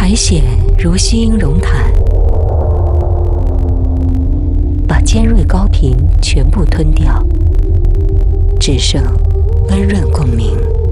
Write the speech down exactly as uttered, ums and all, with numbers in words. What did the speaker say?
苔藓如西英绒毯，把尖锐高频全部吞掉，只剩温润共鸣。